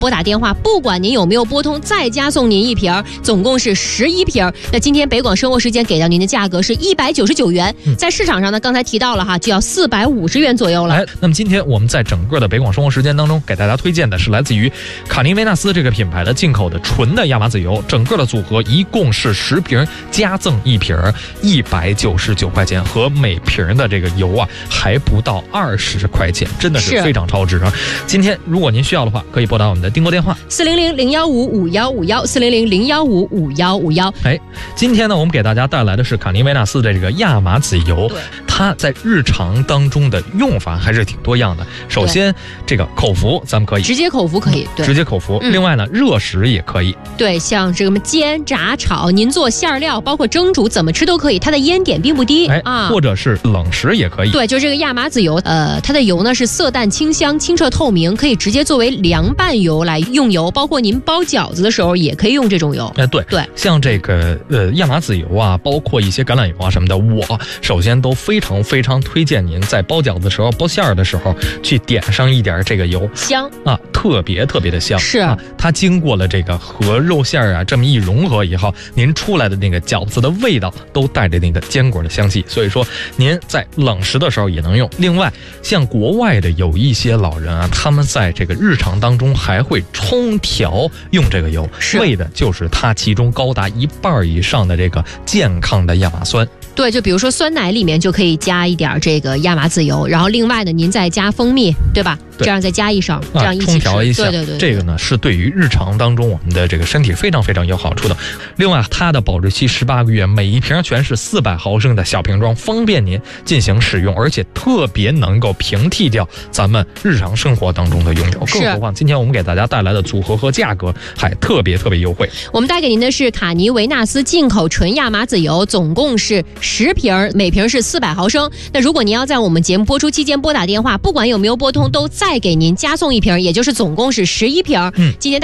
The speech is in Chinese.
拨打电话，不管您有没有拨通，再加送您1瓶，总共是11瓶。那今天北广生活时间给到您的价格是199元，在市场上呢，刚才提到了哈，就要450元左右了。 那么今天我们在整个的北广生活时间当中，给大家推荐的是来自于卡尼维纳斯这个品牌的进口的纯的亚麻籽油，整个的组合一共是10瓶加赠1瓶，199块钱，和每瓶的这个油啊还不到20块钱，真的是非常超值啊！今天如果您需要的话，可以拨打我们的订购电话400-015-5151，400-015-5151。今天呢，我们给大家带来的是卡尼维纳斯的这个亚麻籽油，它在日常当中的用法还是挺多样的。首先，这个口服咱们可以直接口服可以，对， 直接口服。另外呢，热食也可以， 对，像这个煎、炸、炒，您做馅料，包括蒸煮，怎么吃都可以。它的烟点并不低啊， 或者是冷食也可以。 对，就这个亚麻籽油，它的油呢是色淡清香、清澈透明，可以直接作为凉拌油来用油，包括您包饺子的时候也可以用这种油。对， 像这个亚麻籽油啊，包括一些橄榄油啊什么的，我首先都非常推荐您在包饺子的时候、包馅儿的时候去点上一点这个油， 香啊，特别的香。 是啊，它经过了这个和肉馅儿啊这么一融合以后，您出来的那个饺子的味道都带着那个坚果的香气，所以说您在冷食的时候也能用。另外，像国外的有一些老人啊，他们在这个日常当中还会冲调用这个油，为的就是它其中高达1半以上的这个健康的亚麻酸。 对，就比如说酸奶里面就可以加一点这个亚麻籽油，然后另外呢，您再加蜂蜜，对吧？这样再加一勺，这样一起冲调一下。 对， 这个呢是对于日常当中我们的这个身体非常有好处的。另外，它的保质期18个月，每一瓶全是400毫升的小瓶装，方便您进行使用，而且特别能够平替掉咱们日常生活当中的用油。更何况今天我们给大家带来的组合和价格还特别优惠。 我们带给您的是卡尼维纳斯进口纯亚麻籽油，总共是10瓶，每瓶是400毫升。那如果您要在我们节目播出期间拨打电话，不管有没有拨通，都再给您加送1瓶，也就是总共是11瓶。今天